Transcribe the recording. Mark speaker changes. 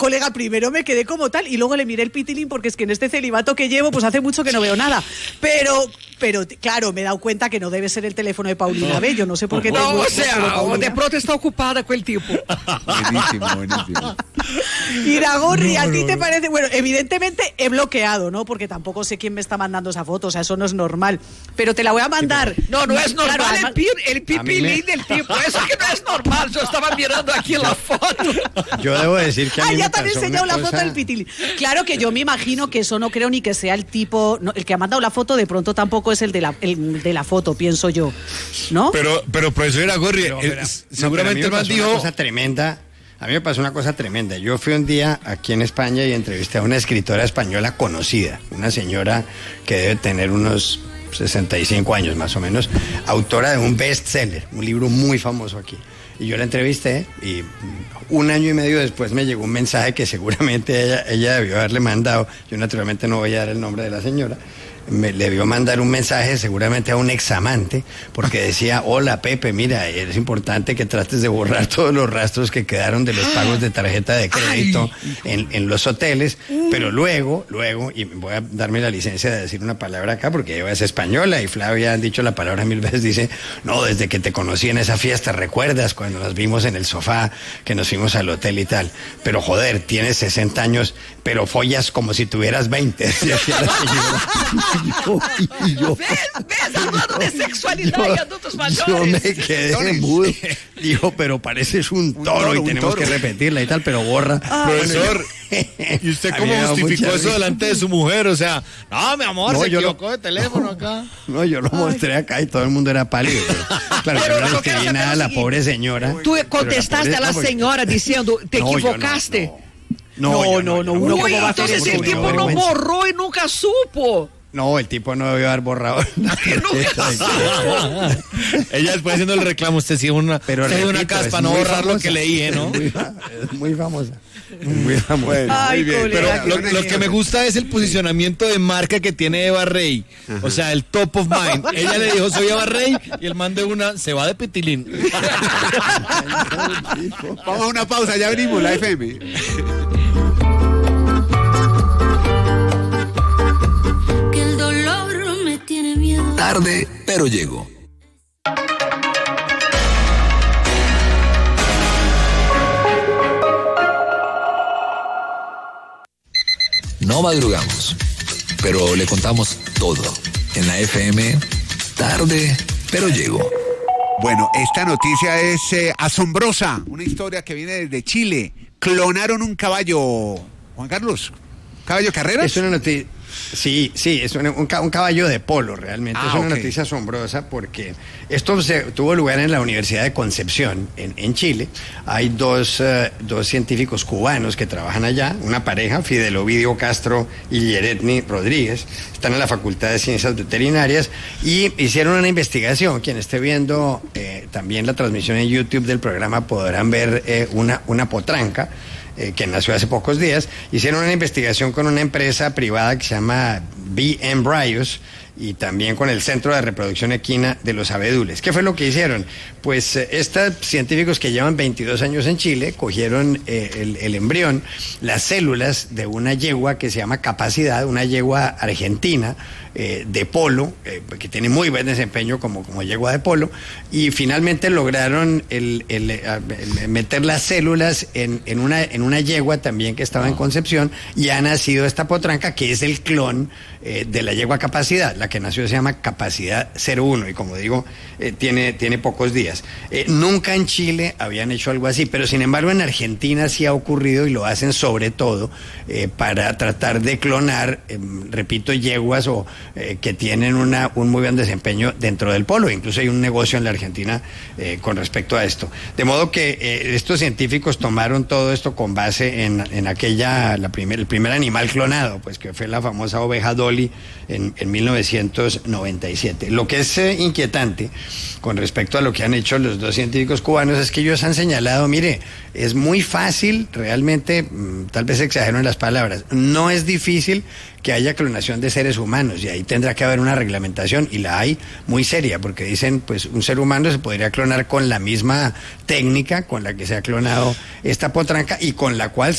Speaker 1: colega, primero me quedé como tal y luego le miré el pitilín porque es que en este celibato que llevo pues hace mucho que no veo nada. Pero claro, me he dado cuenta que no debe ser el teléfono de Paulina Bello, no sé por qué.
Speaker 2: No, o sea, de pronto está ocupada con el tipo.
Speaker 3: Buenísimo.
Speaker 1: Iragorri, ¿a ti te parece? Bueno, evidentemente he bloqueado, ¿no? Porque tampoco sé quién me está mandando esa foto, o sea, eso no es normal. Pero te la voy a mandar.
Speaker 2: No es normal,
Speaker 1: claro, además,
Speaker 2: el pipilín del tipo. Eso que no es normal, yo estaba mirando aquí la foto.
Speaker 4: Yo debo decir que a mí
Speaker 1: ya
Speaker 4: me
Speaker 1: te había
Speaker 4: pasó
Speaker 1: enseñado
Speaker 4: una
Speaker 1: la
Speaker 4: cosa...
Speaker 1: foto del pitilín. Claro que yo me imagino que eso no creo ni que sea el tipo, no, el que ha mandado la foto de pronto tampoco es el de la foto, pienso yo, ¿no?
Speaker 3: Pero profesor Iragorri, seguramente el man dijo...
Speaker 4: A mí me pasó una cosa tremenda. Yo fui un día aquí en España y entrevisté a una escritora española conocida, una señora que debe tener unos 65 años más o menos, autora de un bestseller, un libro muy famoso aquí. Y yo la entrevisté y 1 año y medio después me llegó un mensaje que seguramente ella debió haberle mandado. Yo naturalmente no voy a dar el nombre de la señora. Me le debió mandar un mensaje seguramente a un examante porque decía: hola Pepe, mira, es importante que trates de borrar todos los rastros que quedaron de los pagos de tarjeta de crédito en los hoteles, pero luego, y voy a darme la licencia de decir una palabra acá porque ella es española y Flavia han dicho la palabra 1000 veces, dice: no, desde que te conocí en esa fiesta, ¿recuerdas cuando nos vimos en el sofá, que nos fuimos al hotel y tal? Pero joder, tienes 60 años, pero follas como si tuvieras 20, decía la señora.
Speaker 2: ¿Ves? Hablando de sexualidad y adultos mayores.
Speaker 4: Yo me quedé mudo. Dijo, pero pareces un toro y tenemos que repetirla y tal, pero borra.
Speaker 3: Profesor, ¿y usted cómo justificó eso delante de su mujer? O sea, no, mi amor, se equivocó de teléfono acá.
Speaker 4: No, yo lo mostré acá y todo el mundo era pálido. Claro, yo no le escribí nada a la pobre señora.
Speaker 2: Tú contestaste a la señora diciendo, te equivocaste.
Speaker 4: No.
Speaker 2: Uy, entonces el tipo no borró y nunca supo.
Speaker 4: No, el tipo no debió haber borrado.
Speaker 3: Ella después haciendo el reclamo, usted sí una caspa, no borrar lo que le dije, ¿no?
Speaker 4: Es muy famosa.
Speaker 1: Ay,
Speaker 3: muy bien.
Speaker 1: Colega,
Speaker 3: pero lo que me gusta es el posicionamiento de marca que tiene Eva Rey. O sea, el top of mind. Ella le dijo, soy Eva Rey, y el man de una se va de pitilín.
Speaker 5: Vamos a una pausa, ya abrimos la FM.
Speaker 6: Tarde, pero llego. No madrugamos, pero le contamos todo. En la FM, tarde, pero llego.
Speaker 5: Bueno, esta noticia es asombrosa. Una historia que viene desde Chile. Clonaron un caballo. Juan Carlos, ¿caballo carreras?
Speaker 4: Es una noticia. Sí, es un caballo de polo realmente. Es una noticia asombrosa porque esto tuvo lugar en la Universidad de Concepción, en Chile. Hay dos científicos cubanos que trabajan allá, una pareja, Fidel Ovidio Castro y Yeretni Rodríguez. Están en la Facultad de Ciencias Veterinarias y hicieron una investigación. Quien esté viendo también la transmisión en YouTube del programa podrán ver una potranca que nació hace pocos días. Hicieron una investigación con una empresa privada que se llama B. Embryos y también con el Centro de Reproducción Equina de los Abedules. ¿Qué fue lo que hicieron? Pues estos científicos que llevan 22 años en Chile cogieron el embrión, las células de una yegua que se llama Capacidad, una yegua argentina de polo, que tiene muy buen desempeño como yegua de polo, y finalmente lograron meter las células en una yegua también que estaba en concepción, y ha nacido esta potranca que es el clon de la yegua Capacidad. La que nació se llama Capacidad 01 y como digo, tiene pocos días. Nunca en Chile habían hecho algo así, pero sin embargo en Argentina sí ha ocurrido y lo hacen sobre todo para tratar de clonar, repito, yeguas que tienen un muy buen desempeño dentro del polo. Incluso hay un negocio en la Argentina con respecto a esto. De modo que estos científicos tomaron todo esto con base en el primer animal clonado, pues que fue la famosa oveja Dolly en 1997. Lo que es inquietante con respecto a lo que han hecho los dos científicos cubanos es que ellos han señalado, mire, es muy fácil, realmente, tal vez exagero en las palabras, no es difícil que haya clonación de seres humanos, y ahí tendrá que haber una reglamentación, y la hay muy seria, porque dicen, pues un ser humano se podría clonar con la misma técnica con la que se ha clonado esta potranca y con la cual